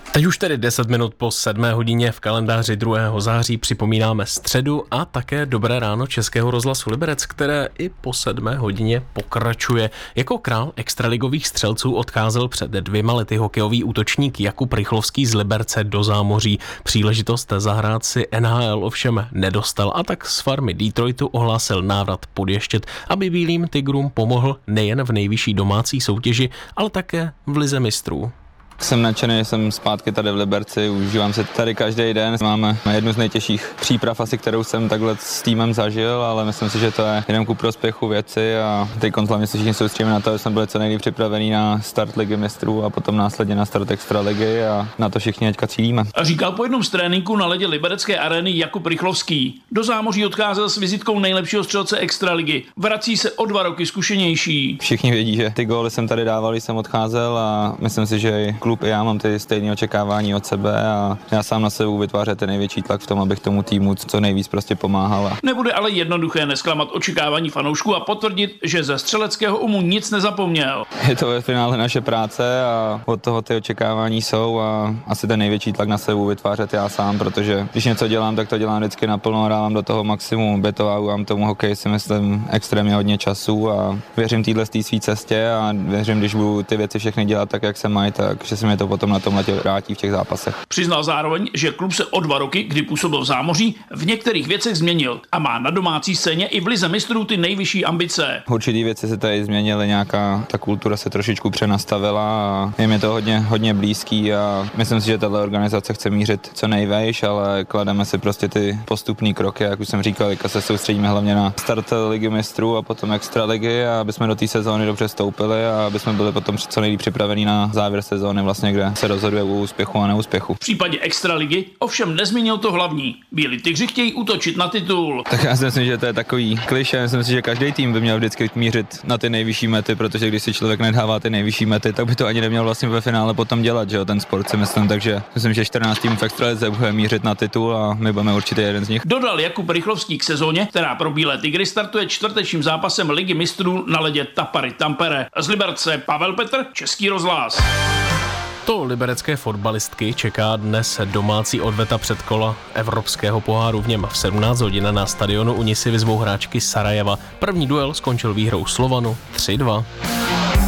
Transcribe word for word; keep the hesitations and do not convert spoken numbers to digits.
Teď už tedy deset minut po sedmé hodině v kalendáři druhého září připomínáme středu a také dobré ráno Českého rozhlasu Liberec, které i po sedmé hodině pokračuje. Jako král extraligových střelců odcházel před dvěma lety hokejový útočník Jakub Rychlovský z Liberce do zámoří. Příležitost zahrát si N H L ovšem nedostal a tak z farmy Detroitu ohlásil návrat podještět, aby bílým tigrům pomohl nejen v nejvyšší domácí soutěži, ale také v lize mistrů. Jsem nadšený, jsem zpátky tady v Liberci, užívám se tady každý den. Máme jednu z nejtěžších příprav asi, kterou jsem takhle s týmem zažil, ale myslím si, že to je jenom ku prospěchu věci a teď hlavně se všichni soustředíme na to, že jsme byli co nejlíp připravení na start ligy mistrů a potom následně na start extraligy a na to všichni teďka cílíme. A říkal po jednom z tréninku na ledě liberecké arény Jakub Rychlovský. Do zámoří odcházel s vizitkou nejlepšího střelce extraligy. Vrací se o dva roky zkušenější. Všichni vědí, že ty góly jsem tady dával, když jsem odcházel a myslím si, že klub i já mám ty stejné očekávání od sebe a já sám na sebe vytvářím ten největší tlak v tom, abych tomu týmu co nejvíc prostě pomáhal. Nebude ale jednoduché nesklamat očekávání fanoušků a potvrdit, že ze střeleckého umu nic nezapomněl. Je to ve finále naše práce a od toho ty očekávání jsou a asi ten největší tlak na sebe vytvářet já sám, protože když něco dělám, tak to dělám vždycky naplno a dávám do toho maximum, obětovávám tomu hokeji si myslím extrémně hodně času a věřím téhle svý cestě a věřím, když budu ty věci všechny dělat tak, jak se mají, tak že se mi to potom na tom letě vrátí v těch zápasech. Přiznal zároveň, že klub se o dva roky, kdy působil v zámoří, v některých věcech změnil a má na domácí scéně i v lize mistrů ty nejvyšší ambice. Určitý věci se tady změnily, nějaká ta kultura se trošičku přenastavila a je mi to hodně, hodně blízký a myslím si, že tato organizace chce mířit co nejvejš, ale klademe si prostě ty postupné kroky, jak už jsem říkal, teďka se soustředíme hlavně na start ligy mistrů a potom extraligy, a aby jsme do té sezóny dobře vstoupili a aby jsme byli potom co nejlíp připravení na závěr sezóny, vlastně kde se rozhoduje o úspěchu a neúspěchu. V případě extraligy ovšem nezmínil to hlavní. Bílí tygři chtějí útočit na titul. Tak já si myslím, že to je takový klišé. Myslím si, že každý tým by měl vždycky mířit na ty nejvyšší mety, protože když si člověk nedává ty nejvyšší mety, tak by to ani neměl vlastně ve finále potom dělat, že jo, ten sport si myslím, takže myslím, že čtrnáct týmů v extralize bude mířit na titul a my budeme určitě jeden z nich. Dodal Jakub Rychlovský k sezóně, která pro bílé tygry startuje čtvrtečním zápasem ligy mistrů na ledě Tapary Tampere. Z Liberce Pavel Petr, Český rozhlas. To liberecké fotbalistky čeká dnes domácí odveta předkola Evropského poháru. V něm v sedmnáct hodin na stadionu Unisy vyzvou hráčky Sarajeva. První duel skončil výhrou Slovanu tři dva.